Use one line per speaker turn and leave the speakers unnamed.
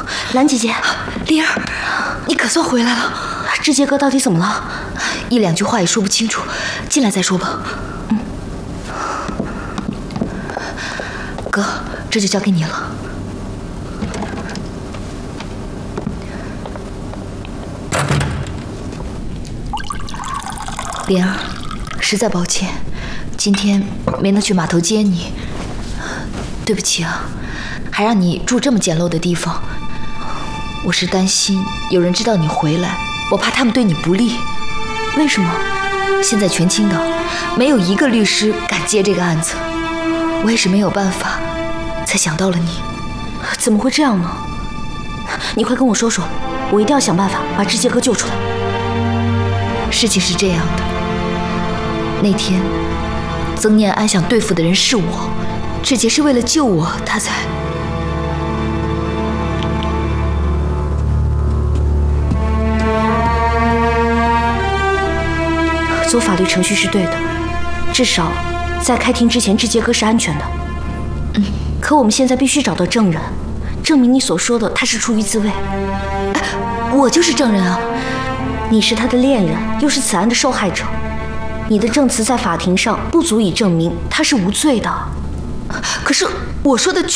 兰姐姐，
灵儿，你可算回来了。
志杰哥到底怎么了？
一两句话也说不清楚，进来再说吧。哥，这就交给你了。莲儿，实在抱歉，今天没能去码头接你，对不起啊，还让你住这么简陋的地方。我是担心有人知道你回来，我怕他们对你不利。
为什么？
现在全青岛没有一个律师敢接这个案子，我也是没有办法才想到了你。
怎么会这样呢？你快跟我说说，我一定要想办法把志杰哥救出来。
事情是这样的，那天曾念安想对付的人是我，志杰是为了救我，他才……
走法律程序是对的，至少在开庭之前，志杰哥是安全的。可我们现在必须找到证人，证明你所说的他是出于自卫。
我就是证人啊！
你是他的恋人，又是此案的受害者，你的证词在法庭上不足以证明他是无罪的。
可是我说的